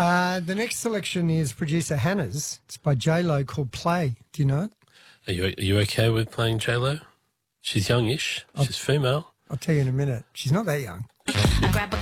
The next selection is producer Hannah's. It's by J-Lo called Play. Do you know it? Are you okay with playing J-Lo? She's youngish. She's female. I'll tell you in a minute. She's not that young. I grab a